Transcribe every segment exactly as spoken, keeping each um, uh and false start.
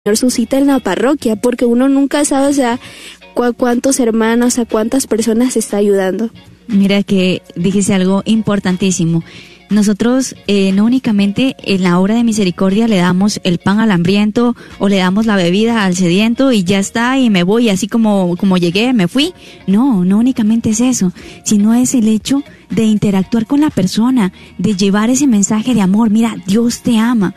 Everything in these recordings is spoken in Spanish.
suscita en la parroquia, porque uno nunca sabe, o sea, cu- cuántos hermanos, a cuántas personas está ayudando. Mira que dijiste algo importantísimo. Nosotros eh, no únicamente en la obra de misericordia le damos el pan al hambriento o le damos la bebida al sediento y ya está y me voy así como, como llegué, me fui. No, no únicamente es eso, sino es el hecho de interactuar con la persona, de llevar ese mensaje de amor. Mira, Dios te ama.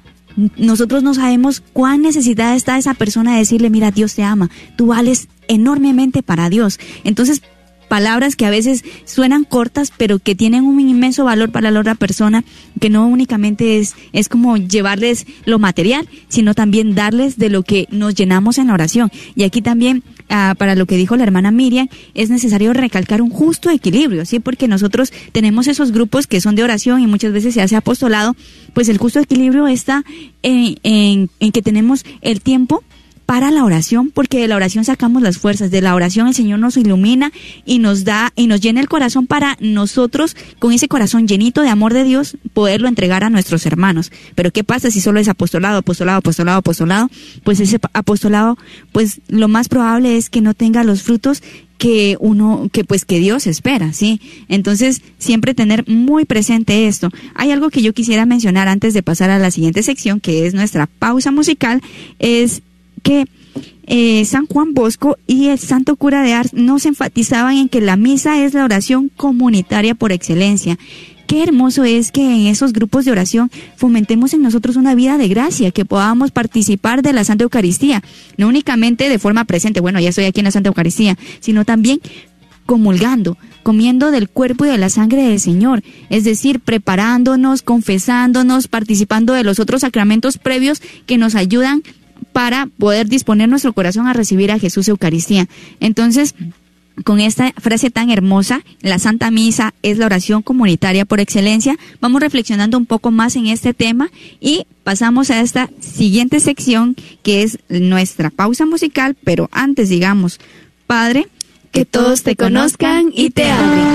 Nosotros no sabemos cuán necesitada está esa persona de decirle, mira, Dios te ama, tú vales enormemente para Dios. Entonces, palabras que a veces suenan cortas, pero que tienen un inmenso valor para la otra persona, que no únicamente es, es como llevarles lo material, sino también darles de lo que nos llenamos en la oración. Y aquí también, ah, para lo que dijo la hermana Miriam, es necesario recalcar un justo equilibrio, ¿sí? Porque nosotros tenemos esos grupos que son de oración y muchas veces se hace apostolado, pues el justo equilibrio está en, en, en que tenemos el tiempo para la oración, porque de la oración sacamos las fuerzas, de la oración el Señor nos ilumina y nos da y nos llena el corazón para nosotros, con ese corazón llenito de amor de Dios, poderlo entregar a nuestros hermanos. Pero ¿qué pasa si solo es apostolado, apostolado, apostolado, apostolado? Pues ese apostolado, pues lo más probable es que no tenga los frutos que uno, que pues que Dios espera, ¿sí? Entonces, siempre tener muy presente esto. Hay algo que yo quisiera mencionar antes de pasar a la siguiente sección, que es nuestra pausa musical, es que eh, San Juan Bosco y el santo cura de Ars nos enfatizaban en que la misa es la oración comunitaria por excelencia. Qué hermoso es que en esos grupos de oración fomentemos en nosotros una vida de gracia, que podamos participar de la Santa Eucaristía, no únicamente de forma presente, bueno, ya estoy aquí en la Santa Eucaristía, sino también comulgando, comiendo del cuerpo y de la sangre del Señor, es decir, preparándonos, confesándonos, participando de los otros sacramentos previos que nos ayudan para poder disponer nuestro corazón a recibir a Jesús Eucaristía. Entonces, con esta frase tan hermosa, la Santa Misa es la oración comunitaria por excelencia, vamos reflexionando un poco más en este tema y pasamos a esta siguiente sección, que es nuestra pausa musical, pero antes digamos, Padre, que todos te conozcan y te amen.